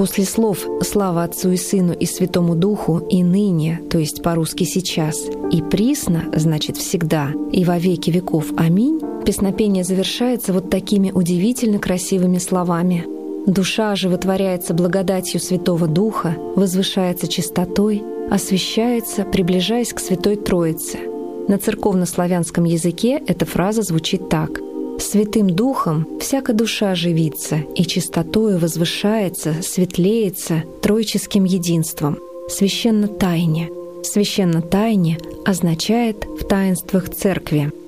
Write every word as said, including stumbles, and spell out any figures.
После слов «Слава Отцу и Сыну и Святому Духу» и «ныне», то есть по-русски «сейчас», и «присно», значит «всегда», и «во веки веков. Аминь», песнопение завершается вот такими удивительно красивыми словами. Душа животворяется благодатью Святого Духа, возвышается чистотой, освящается, приближаясь к Святой Троице. На церковнославянском языке эта фраза звучит так: «Святым Духом всяка душа живится, и чистотою возвышается, светлеется троическим единством, священно тайне». Священно тайне означает в таинствах Церкви.